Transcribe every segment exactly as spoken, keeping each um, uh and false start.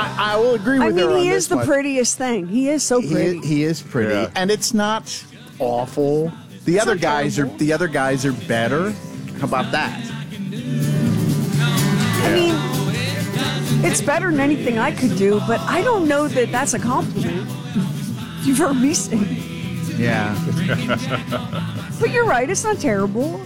I, I will agree with I her mean, on he this is the one. prettiest thing. He is so pretty. He, he is pretty, Yeah. and it's not awful. The It's other not guys terrible. are the other guys are better. How about that? I mean, it's better than anything I could do, but I don't know that that's a compliment. You've heard me sing. Yeah. But you're right, it's not terrible.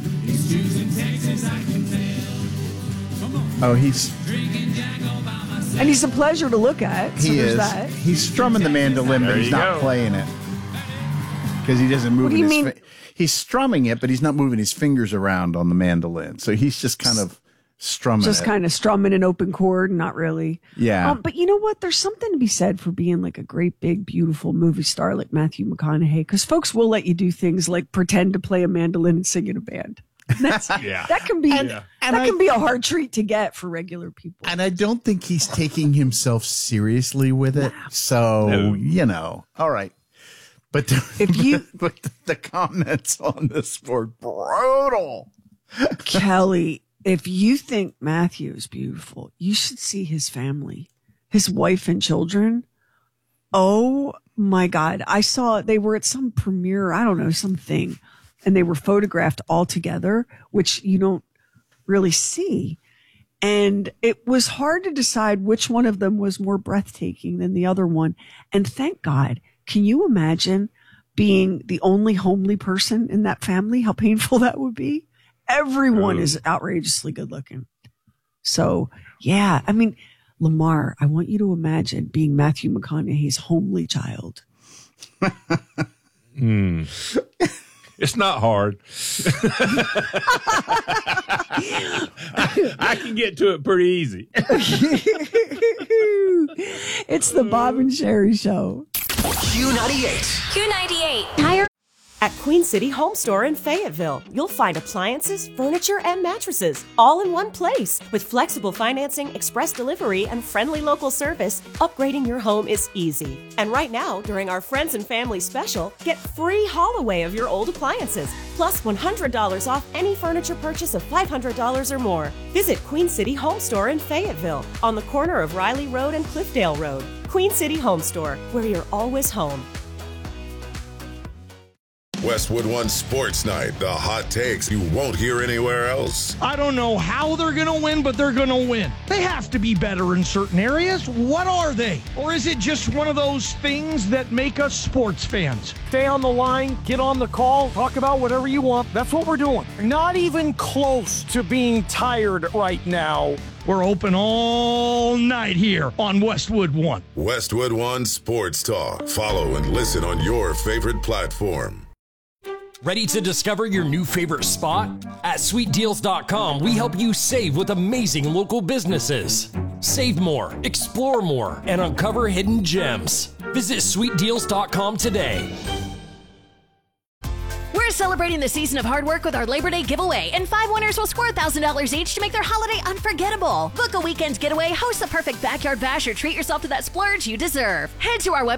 Oh, he's And he's a pleasure to look at. So he there's is. that. He's strumming the mandolin, There but he's you not go. playing it because he doesn't move. What do you his mean? fi- he's strumming it, but he's not moving his fingers around on the mandolin. So he's just kind of strumming Just it. kind of strumming an open chord, not really. Yeah. Um, but you know what? There's something to be said for being like a great, big, beautiful movie star like Matthew McConaughey, because folks will let you do things like pretend to play a mandolin and sing in a band. That's, Yeah. That can be And- that and I- can be a hard treat to get for regular people. And I don't think he's taking himself seriously with it. So, No. you know, all right. But the, If you- but the comments on this were brutal. Kelly, if you think Matthew is beautiful, you should see his family, his wife and children. Oh my God. I saw they were at some premiere, I don't know, something, and they were photographed all together, which you don't really see. And it was hard to decide which one of them was more breathtaking than the other one. And thank God, can you imagine being the only homely person in that family? How painful that would be. Everyone Oh. is outrageously good looking. So, yeah, I mean, Lamar, I want you to imagine being Matthew McConaughey's homely child. It's not hard. I can get to it pretty easy. It's the Bob and Sherry Show. Q ninety-eight. Q ninety-eight. Tire. At Queen City Home Store in Fayetteville, you'll find appliances, furniture, and mattresses all in one place. With flexible financing, express delivery, and friendly local service, upgrading your home is easy. And right now, during our Friends and Family special, get free haul away of your old appliances, plus one hundred dollars off any furniture purchase of five hundred dollars or more. Visit Queen City Home Store in Fayetteville, on the corner of Riley Road and Cliffdale Road. Queen City Home Store, where you're always home. Westwood One Sports Night, the hot takes you won't hear anywhere else. I don't know how they're going to win, but they're going to win. They have to be better in certain areas. What are they? Or is it just one of those things that make us sports fans? Stay on the line, get on the call, talk about whatever you want. That's what we're doing. Not even close to being tired right now. We're open all night here on Westwood One. Westwood One Sports Talk. Follow and listen on your favorite platform. Ready to discover your new favorite spot? At sweet deals dot com, we help you save with amazing local businesses. Save more, explore more, and uncover hidden gems. Visit sweet deals dot com today. We're celebrating the season of hard work with our Labor Day giveaway, and five winners will score one thousand dollars each to make their holiday unforgettable. Book a weekend getaway, host the perfect backyard bash, or treat yourself to that splurge you deserve. Head to our website